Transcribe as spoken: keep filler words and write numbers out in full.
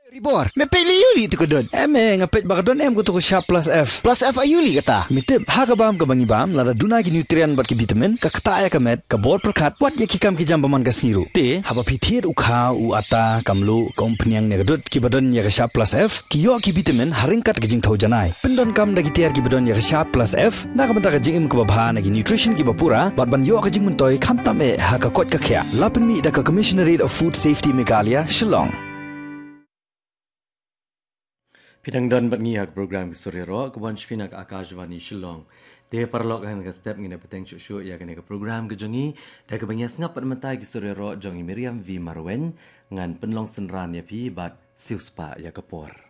Ribor, mepek li yuli tu kedon. Eme ngapet bakadon em kutu Sharp Plus F. Plus F ayuli kata. Mitip ha kabam ka bangi bam lada duna ki nutrien bat ki vitamin ka kata ya kamet ka bor perkat wat ya ki kam ki jam baman ka siru. Te haba pithiet u kha u ata kamlu kompanyang ne gadut ki badon ya ka Sharp Plus F ki yo ki vitamin haringkat ka jing thau janai. Pendon kam da ki tiar ki badon ya ka Sharp Plus F na ka mata ka jing im ka babha na ki nutrition ki bapura bat ban yo ka jing mentoi kham tam e ha ka kot ka khya. Lapin mi da ka Commissionerate of Food Safety Meghalaya Shillong. Pidang don bat ngiak program Surero kebon spinak Akashvani Shillong. Te parlok han ka step ngine peteng chu ya kene ka program ke jongi da ka bangyas ngap pat matai ki Surero jongi Miriam V Marwen ngan penlong senran ya pi bat siuspa ya kapor.